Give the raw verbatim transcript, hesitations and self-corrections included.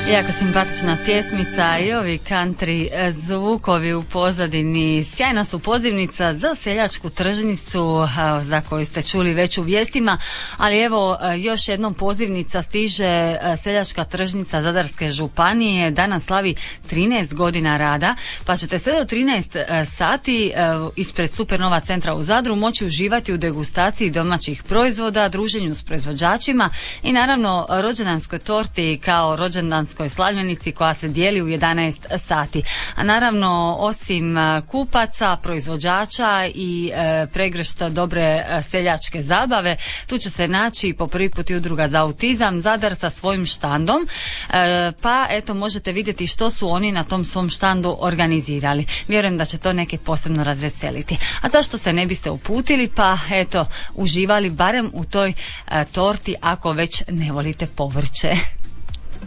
Jako simpatična pjesmica i ovi country zvukovi u pozadini. Sjajna su pozivnica za seljačku tržnicu za koju ste čuli već u vijestima, ali evo još jednom pozivnica stiže. Seljačka tržnica Zadarske županije danas slavi trinaest godina rada, pa ćete sve do trinaest sati ispred Supernova centra u Zadru moći uživati u degustaciji domaćih proizvoda, druženju s proizvođačima i naravno rođendanskoj torti kao rođendanskoj slavljenici koja se dijeli u jedanaest sati. A naravno osim kupaca, proizvođača i e, pregršt dobre seljačke zabave, tu će se naći po prvi put i udruga za autizam Zadar sa svojim štandom, e, pa eto možete vidjeti što su oni na tom svom štandu organizirali. Vjerujem da će to neke posebno razveseliti. A zašto se ne biste uputili pa eto uživali barem u toj e, torti ako već ne volite povrće.